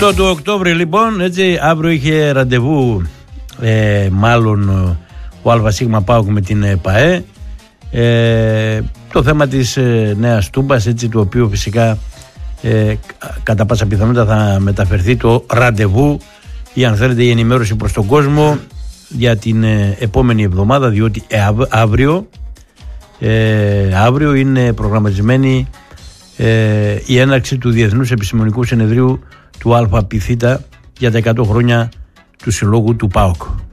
Το του Οκτώβρη λοιπόν, έτσι, αύριο είχε ραντεβού μάλλον ο ΑΣ ΠΑΟΚ με την ΠΑΕ, το θέμα της Νέας Τούμπας, έτσι, το οποίο φυσικά κατά πάσα πιθανότητα θα μεταφερθεί το ραντεβού ή αν θέλετε η ενημέρωση προς τον κόσμο για την επόμενη εβδομάδα, διότι αύριο είναι προγραμματισμένη η έναρξη του Διεθνούς Επιστημονικού Συνεδρίου του ΑΠΘ για τα 100 χρόνια του Συλλόγου του ΠΑΟΚ.